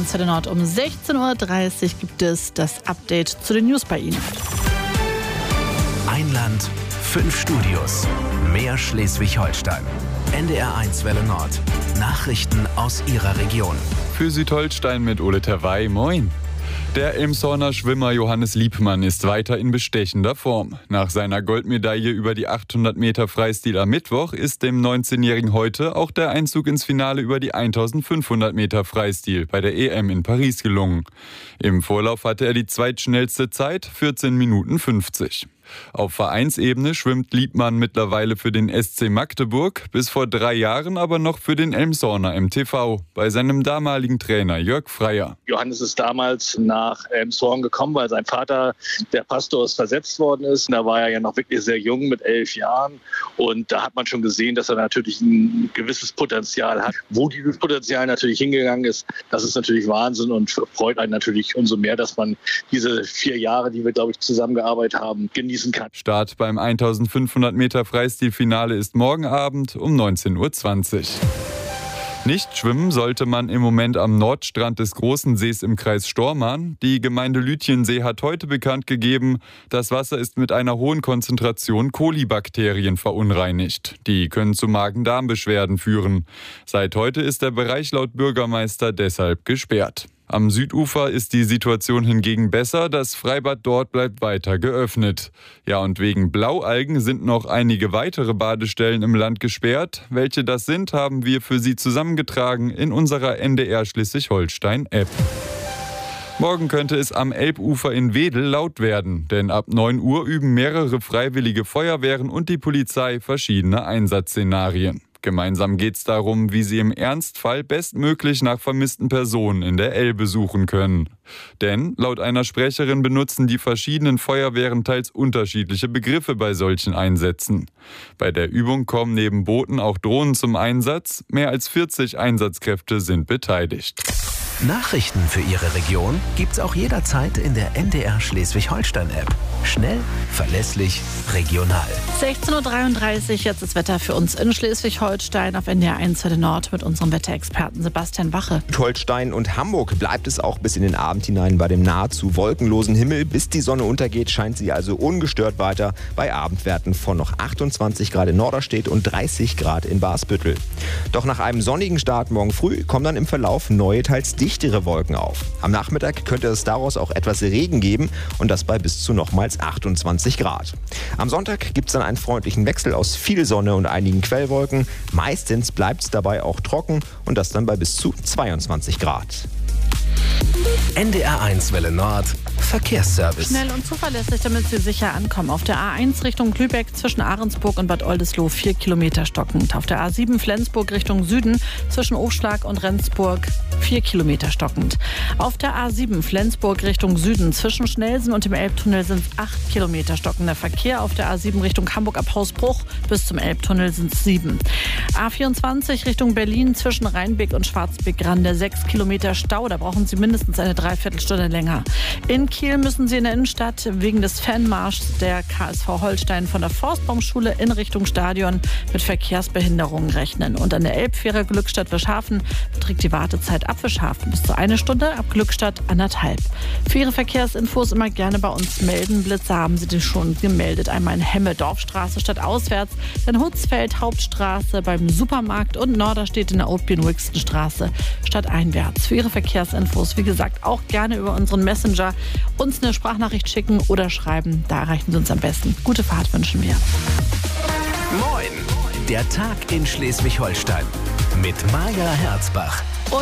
1 Nord. Um 16.30 Uhr gibt es das Update zu den News bei Ihnen. Ein Land, 5 Studios, mehr Schleswig-Holstein. NDR1 Welle Nord. Nachrichten aus Ihrer Region. Für Südholstein mit Ole Terwey. Moin. Der Elmshorner Schwimmer Johannes Liebmann ist weiter in bestechender Form. Nach seiner Goldmedaille über die 800 Meter Freistil am Mittwoch ist dem 19-Jährigen heute auch der Einzug ins Finale über die 1500 Meter Freistil bei der EM in Paris gelungen. Im Vorlauf hatte er die zweitschnellste Zeit, 14 Minuten 50. Auf Vereinsebene schwimmt Liebmann mittlerweile für den SC Magdeburg, bis vor 3 Jahren aber noch für den Elmshorner MTV, bei seinem damaligen Trainer Jörg Freier. Johannes ist damals nach Elmshorn gekommen, weil sein Vater, der Pastor, versetzt worden ist. Da war er ja noch wirklich sehr jung mit 11 Jahren und da hat man schon gesehen, dass er natürlich ein gewisses Potenzial hat. Wo dieses Potenzial natürlich hingegangen ist, das ist natürlich Wahnsinn und freut einen natürlich umso mehr, dass man diese 4 Jahre, die wir, glaube ich, zusammengearbeitet haben, genießen kann. Start beim 1500 Meter Freistilfinale ist morgen Abend um 19.20 Uhr. Nicht schwimmen sollte man im Moment am Nordstrand des Großen Sees im Kreis Stormarn. Die Gemeinde Lütjensee hat heute bekannt gegeben, das Wasser ist mit einer hohen Konzentration Kolibakterien verunreinigt. Die können zu Magen-Darm-Beschwerden führen. Seit heute ist der Bereich laut Bürgermeister deshalb gesperrt. Am Südufer ist die Situation hingegen besser, das Freibad dort bleibt weiter geöffnet. Ja, und wegen Blaualgen sind noch einige weitere Badestellen im Land gesperrt. Welche das sind, haben wir für Sie zusammengetragen in unserer NDR Schleswig-Holstein-App. Morgen könnte es am Elbufer in Wedel laut werden, denn ab 9 Uhr üben mehrere freiwillige Feuerwehren und die Polizei verschiedene Einsatzszenarien. Gemeinsam geht es darum, wie sie im Ernstfall bestmöglich nach vermissten Personen in der Elbe suchen können. Denn laut einer Sprecherin benutzen die verschiedenen Feuerwehren teils unterschiedliche Begriffe bei solchen Einsätzen. Bei der Übung kommen neben Booten auch Drohnen zum Einsatz. Mehr als 40 Einsatzkräfte sind beteiligt. Nachrichten für Ihre Region gibt's auch jederzeit in der NDR Schleswig-Holstein-App. Schnell, verlässlich, regional. 16.33 Uhr, jetzt das Wetter für uns in Schleswig-Holstein auf NDR 1 Welle Nord mit unserem Wetterexperten Sebastian Wache. Holstein und Hamburg bleibt es auch bis in den Abend hinein bei dem nahezu wolkenlosen Himmel. Bis die Sonne untergeht, scheint sie also ungestört weiter bei Abendwerten von noch 28 Grad in Norderstedt und 30 Grad in Basbüttel. Doch nach einem sonnigen Start morgen früh kommen dann im Verlauf neue, teils dichtere Wolken auf. Am Nachmittag könnte es daraus auch etwas Regen geben und das bei bis zu nochmals 28 Grad. Am Sonntag gibt es dann einen freundlichen Wechsel aus viel Sonne und einigen Quellwolken. Meistens bleibt es dabei auch trocken und das dann bei bis zu 22 Grad. NDR1 Welle Nord. Verkehrsservice. Schnell und zuverlässig, damit Sie sicher ankommen. Auf der A1 Richtung Lübeck zwischen Ahrensburg und Bad Oldesloe 4 Kilometer stockend. Auf der A7 Flensburg Richtung Süden zwischen Ochschlag und Rendsburg 4 Kilometer stockend. Auf der A7 Flensburg Richtung Süden zwischen Schnelsen und dem Elbtunnel sind es 8 Kilometer stockender Verkehr. Auf der A7 Richtung Hamburg ab Hausbruch bis zum Elbtunnel sind es 7. A24 Richtung Berlin zwischen Rheinbeck und Schwarzbeck-Grande 6 Kilometer Stau. Da brauchen Sie mindestens eine Dreiviertelstunde länger. In Kiel müssen Sie in der Innenstadt wegen des Fanmarschs der KSV Holstein von der Forstbaumschule in Richtung Stadion mit Verkehrsbehinderungen rechnen. Und an der Elbfähre Glückstadt-Wischhafen beträgt die Wartezeit ab Wischhafen bis zu 1 Stunde, ab Glückstadt 1,5. Für Ihre Verkehrsinfos immer gerne bei uns melden. Blitzer haben Sie die schon gemeldet. Einmal in Hemme, Dorfstraße statt auswärts, dann Hutzfeld, Hauptstraße beim Supermarkt und Norderstedt in der Oatbien-Wixton-Straße statt einwärts. Für Ihre Verkehrsinfos, wie gesagt, auch gerne über unseren Messenger uns eine Sprachnachricht schicken oder schreiben. Da erreichen Sie uns am besten. Gute Fahrt wünschen wir. Moin! Der Tag in Schleswig-Holstein mit Maja Herzbach.